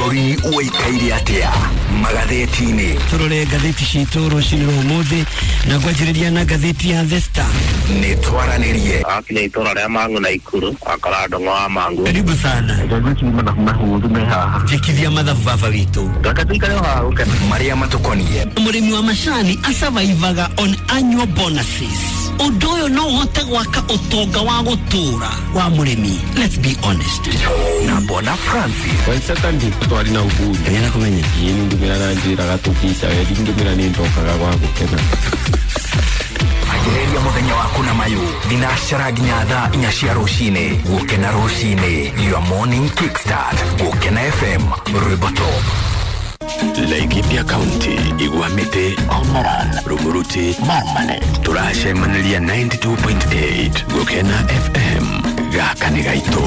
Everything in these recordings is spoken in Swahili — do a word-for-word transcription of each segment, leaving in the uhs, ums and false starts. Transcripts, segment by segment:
Bururi uikairi atia magazetini turore gazeti citoro ciniro muthi na gwajiriria na gazeti ya The Star nitwaranirie akile itora ria mangu na ikuru akalado ngwa mangu karibu sana gazeti mana mahudu meha jikithia mathabu baba witu gazeti leo ha ukena maria matukonie murimi wa macani asavaivaga on annual bonuses odoyo no hote gwaka utonga wa gutura wa murimi. Let's be honest. na Bwana Francis Waisakandi twali na ukuri yana kumenya yini ndumira na njira gatukisha yadi ndumira ni ndokaga kwa gukena agireria muthenya waku na mayu dinashara nginya thaa inya cia rucine gukena rucine your morning kickstart gukena F M Rweboto Laikipia County Iguamete Omaran Rumuruti Marmane Turashe Manalia ninety-two point eight Gukena F M Gakanigaito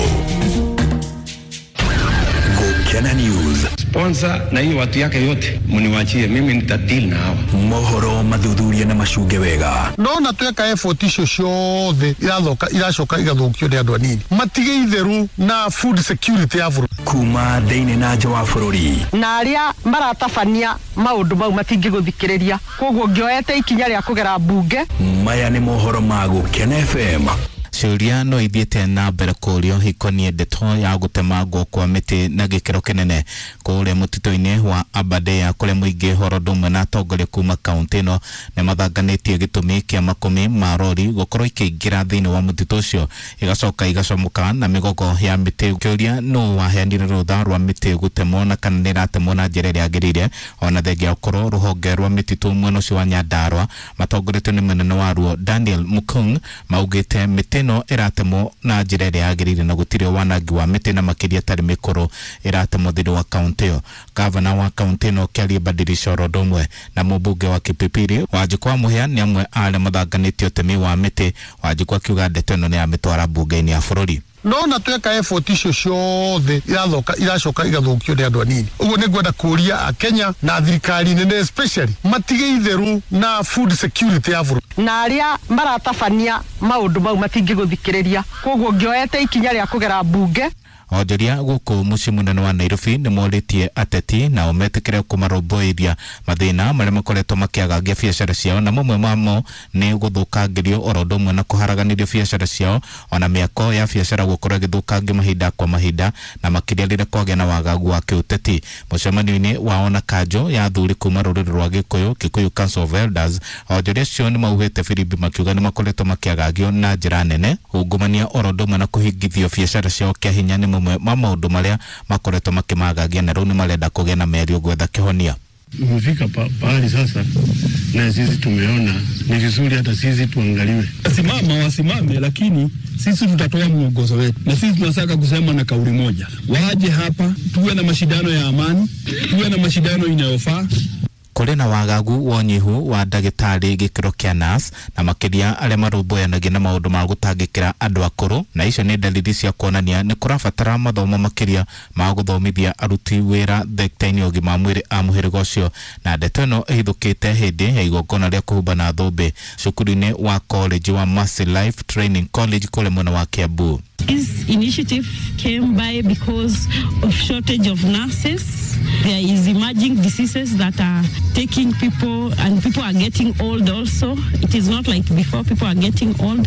Gukena News sponsor na hiyo watu yake yote mniwachie mimi nitadeal na hawa mohoro mathuthuria na macunge wega no na tweka effort icio ciothe irathoka iracoka igathukio ni andu anini matige itheru na food security ya buru kuma theine na nja wa bururi na aria maratabania maundu mau matingiguthikiriria koguo ngioete ikinya ria kugera bunge maya ni mohoro ma Gukena F M Ciuria no ithiete na mbere kurio hikonie ndeto ya gutemangwo kwa miti na gikiro kinene kuria mutito-ini wa Aberdare kuria muingi horodumwe na atongoria kuma kaunti no ne mathanganitie gitumi kia makumi ma rori gukorwo ikiingira thiini wa mutito ucio igacoka igacomoka na migogo ya miti kiuria no waheanire rutha rwa miti gutemwo na kana niratemwo na njira iria agirire ona thengia ukorwo ruhonge rwa mititu mwena ucio wa Nyandarua matongoretio ni munene waruo Daniel Mukung maugite miti no iratemo na njira iria agirire na gutire wanangi wa miti na makiria tari mikoro iratemo thiri wa kaunti yo gavana wa kaunti no Kelly Badirisha Rodomwe na mubunge wa Kipipiri Wanjikwa Muhia ni amwe ale mathanganitio utemi wa miti Wanjikwa kiuga ndeto ino ni amitwara bunge-ini ya bururi no na tweka effort icio ciothe irathoka iracoka igathukio ni andu anini uguo ni ngwenda kuria a Kenya na thirikari nene especially matige itheru na food security ya buru na aria maratabania maundu mau matingiguthikiriria koguo ngioete ikinya ria kugera bunge Onjoria guku muci munene wa Nairobi ni moritie ateti na umetikire kumaromboiria mathina maria makoretwo makiagagia biacara ciao na mamwe mamo ni guthukangirio orodumwe na kuharaganirio biacara ciao ona miako ya biacara gukorwo igithukangio mahinda kwa mahinda na makiria rire kwagĩa na wagagu wa kiuteti mucemanio-ini waona kanjo ya thuri kuma ruriri rwa Gikuyu Kikuyu Council of Elders onjoria cio ni mauhite firimbi makiuga ni makoretwo makiagagio na njira nene ungumania orodumwe na kuhingithio biacara ciao kia hinya ni ma maundu maria makoretwo makimagagia na riu ni marenda kugĩa na merio gwetha kihonia umefika pahali sasa na sisi tumeona ni vizuri hata sisi tuangaliwe simama wasimame lakini sisi tutatoa mwongozo wetu na sisi tunasaka kusema na kauli moja waje hapa tuwe na mashindano ya amani tuwe na mashindano inayofaa kuri na wagagu wonyihu wa ndagitari gikiro kia nurse na makiria aria marumboyanagia na maundu ma gutangikira andu akuru na icio ni dalili cia kuonania ni kurabatara mathomo makiria ma guthomithia aruti wira thekta-ini ugima mwiri a muhirigo ucio na ndeto ino ihithukite hindi ya igongona ria kuhumba na thumbi cukuru-ini wa college wa Mercy Life Training College kule mwena wa Kiambu. This initiative came by because of shortage of nurses. There is emerging diseases that are taking people and people are getting old also. It is not like before people are getting old.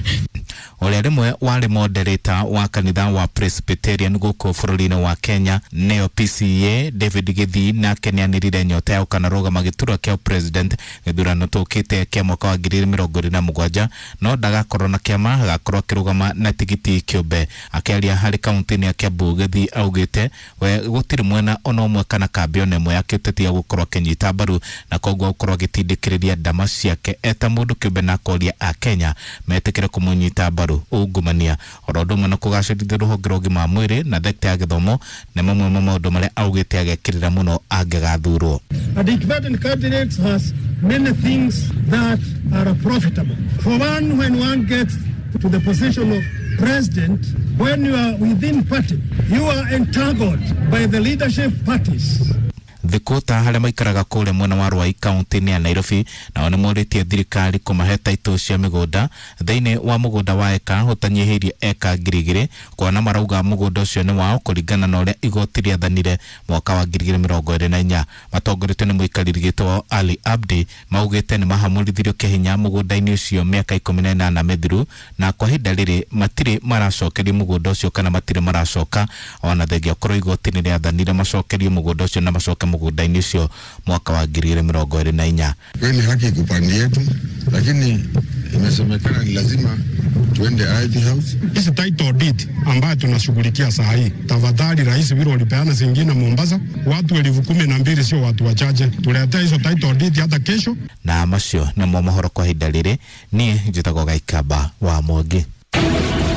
Ole rimwe wale moderator wa kanitha wa Presbyterian guko bururi-ini wa Kenya neo P C A David Githi na kenianirire nyota ya ukanaroga magiturwa kia president githurano tukite kia mwaka wa ngiri mirongo iri na mugwanja no ndagakorwo na kiama agakorwo kirugama na tigiti kiumbe akiaria hari kaunti-ini ya Kiambu Githi augite we gutiri mwena ona umwe kana kambione mwe ya kiuteti ya gukorwo kinyita mbaru na koguo gukorwo gitindikiriria ndama ciake eta mundu kiumbe na koria a Kenya metikire kumunyita mbaru ungumania orodumwe na kugacirithia ruhonge rwa ugima wa mwiri na thekta ya githomo na mamwe ma maundu maria augite agekirira muno angegathurwo. A independent candidate has many things that are profitable. For one, when one gets to the position of president, when you are within party, you are entangled by the leadership parties. thikota haria maikaraga kule mwena wa Rwai kaunti ya Nairobi na one moritie thirikari kumahe title cia migunda thiini wa mugunda wa eka utanyihirie eka ngirigiri kuona marauga mugunda ucio ni wao kuringana na uria igoti riathanire mwaka wa ngiri igĩrĩ mĩrongo ĩrĩ na inya. Matongoretio ni muikariri gitwo Ali Abdi maugite ni mahamurithirio kihinya mugunda-ini ucio miaka ikũmi na ĩnana mithiru na kwa hinda riri matire maracokeria mugunda ucio kana matire maracoka ona thengia korwo igoti ni riathanire macokerie mugunda ucio na macoke mugunda-ini ucio mwaka wa ngiri igĩrĩ mĩrongo ĩrĩ na inya. Kweli haki iko pande yetu, lakini imesemekana ni lazima tuende I T House. Hizi title deed ambayo tunashughulikia saa hii, tafadhali rais vile ulipeana zingine Mombasa, watu elfu kumi na mbili sio watu wachache, tuletea hizo title deed hata kesho. Na macio na mo mahoro kwa hinda riri ni njitagwo Gaikamba wa Mwangi.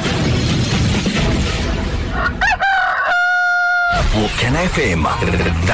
Gukena F M